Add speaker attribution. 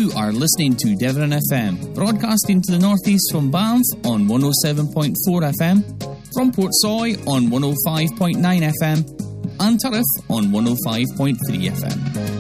Speaker 1: You are listening to Devon FM, broadcasting to the northeast from Banff on 107.4 FM, from Portsoy on 105.9 FM, and Turriff on 105.3 FM.